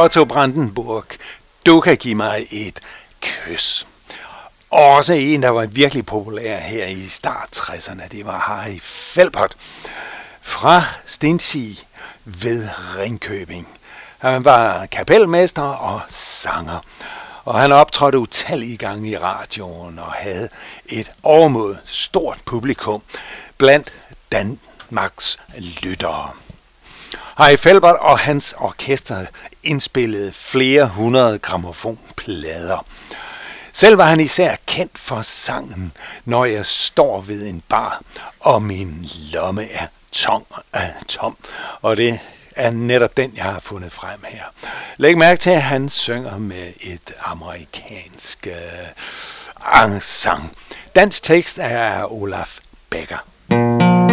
Otto Brandenburg, du kan give mig et kys. Også en, der var virkelig populær her i start 60'erne, det var Harry Felpert fra Stensig ved Ringkøbing. Han var kapelmester og sanger, og han optrådte utallige gange i radioen og havde et overmåde stort publikum blandt Danmarks lyttere. Harry Felpert og hans orkester indspillede flere hundrede grammofonplader. Selv var han især kendt for sangen Når jeg står ved en bar, og min lomme er tom. Og det er netop den, jeg har fundet frem her. Læg mærke til, at han synger med et amerikansk accent. Dansk tekst er af Olaf Becker.